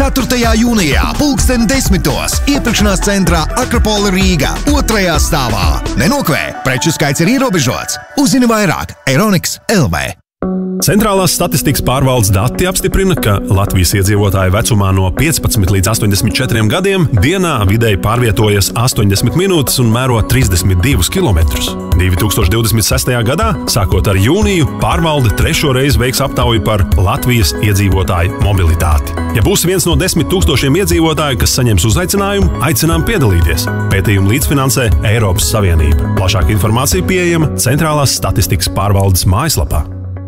4. jūnijā, 10:00. Iepirkšanās centrā Akropola Rīgā, 2. stāvā. Nenokavē, preču skaits ir ierobežots. Uzzini vairāk Euroniks LV. Centrālās statistikas pārvaldes dati apstiprina, ka Latvijas iedzīvotāji vecumā no 15 līdz 84 gadiem dienā vidēji pārvietojas 80 minūtes un mēro 32 km. 2026. gadā, sākot ar jūniju, pārvalde 3. reizi veiks aptauju par Latvijas iedzīvotāju mobilitāti. Ja būs viens no 10 000 iedzīvotāju, kas saņems uzaicinājumu, aicinām piedalīties. Pētījumu līdzfinansē Eiropas Savienība. Plašāka informācija pieejama Centrālās statistikas pārvaldes mājaslapā.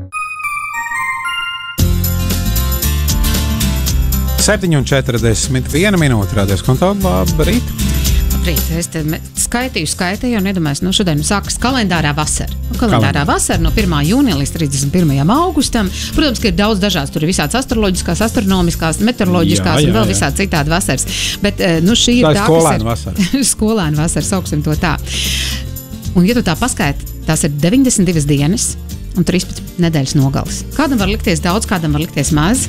7:41 minūte radies konto. Labrīt! Labrīt! Es te skaitīju un iedomājos, šodien sākas kalendārā vasara. Kalendārā vasara no 1. jūnija līdz 31. augustam. Protams, ka ir daudz dažādas, tur ir visādas astroloģiskās, astronomiskās, meteoroloģiskās un vēl visādi citādi vasaras. Bet šī ir tā, skolēna vasara. Skolēna vasara, sauksim to tā. Un ja tu tā paskaiti, tās ir 92 dienas un 13 nedēļas nogales. Kādam var likties daudz, kādam var likties maz.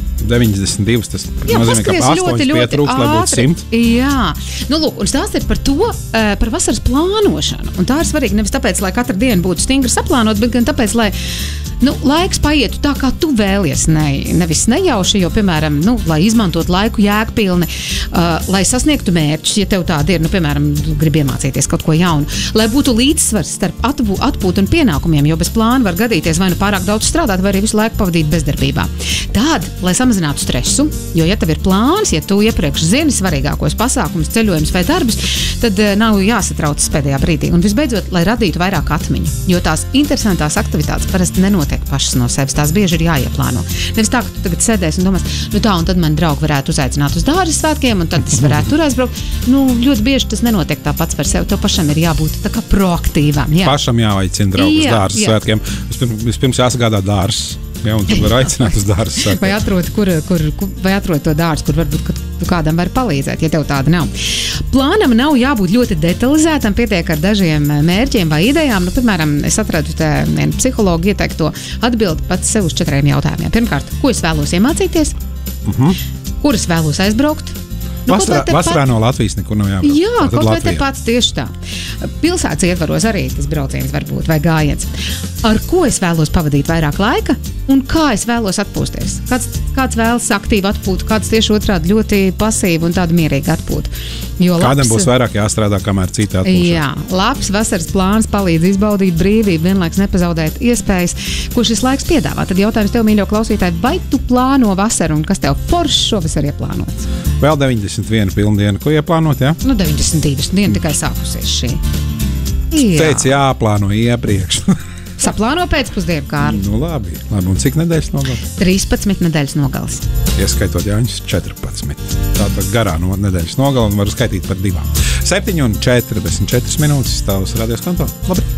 92, tas nozīmē, ka 8 pietrūks, lai būtu 100. Jā, lūk, un stāsts ir par to, par vasaras plānošanu. Un tā ir svarīga nevis tāpēc, lai katra diena būtu stingri saplānot, bet gan tāpēc, lai laiks paietu tā, kā tu vēlies. Nevis nejauši, jo, piemēram, lai izmantot laiku jēgpilni, lai sasniegtu mērķus, ja tev tāda ir, piemēram, gribi iemācīties kaut ko jaunu, lai būtu līdzsvars starp atpūtu un pienākumiem, jo bez plāna var gadīties vai pārāk daudz strādāt, vai arī visu laiku pavadīt bezdarbībā. Tād, lai samazinātu stresu, jo, ja tev ir plāns, ja tu iepriekš zini svarīgākos pasākumus, ceļojumus vai darbus, tad nav jāsatraucas pēdējā brīdī. Un visbeidzot, lai radītu vairāk atmiņu, jo tās interesantās aktivitātes parasti nenotiek pašas no sevis, tās bieži ir jāieplāno. Nevis tā, ka tu tagad sēdēs un domās, tā, un tad mani draugi varētu uzaicināt uz dārzas svētkiem, un tad es varētu tur aizbraukt. Ļoti bieži tas nenotiek tā pats par sevi, tev pašam ir jābūt tā kā proaktīvam. Jā. Pašam jāaicina draugus uz dārzas svētkiem. Vispirms jāsagādā dārzas. Jā, un tad var aicināt uz dārzu svētkiem. Vai atrod to dārzu, kur varbūt kādam var palīdzēt, ja tev tāda nav. Plānam nav jābūt ļoti detalizētam, pietiek ar dažiem mērķiem vai idejām. Piemēram, es atradu vienu psihologu ieteikto atbildi pats sev uz 4 jautājumiem. Pirmkārt, ko es vēlos iemācīties? Kur es vēlos aizbraukt? Vasarā no Latvijas nekur nav jābrauc. Jā, kaut vai te pats tieši tā. Pilsētas ietvaros arī tas brauciens var būt vai gājiens. Ar ko es vēlos pavadīt vairāk laika un kā es vēlos atpūsties? Kāds vēlas aktīvi atpūt, kāds tieši otrādi ļoti pasīvi un tādu mierīgi atpūt. Kādam būs vairāk jāstrādā, kamēr citi atpūšas. Jā, labs vasaras plāns palīdz izbaudīt brīvību, vienlaiks nepazaudēt iespējas, ko šis laiks piedāvā. Tad jautājums tev, mīļo klausītāji, vai tu plāno vasaru un kas tev foršs šovasar ieplānots? Vēl 91 pilndiena, ko ieplānot, jā? 92 diena tikai sākusies šī. Teici jāplāno iepriekš. Saplāno pēcpusdienu, Kārli. Labi. Un cik nedēļas nogales? 13 nedēļas nogales. Ieskaitot Jāņus 14. Tātad garā no nedēļas nogala un varu skaitīt par 2. 7:44 minūtes stāvus radios konto. Labi.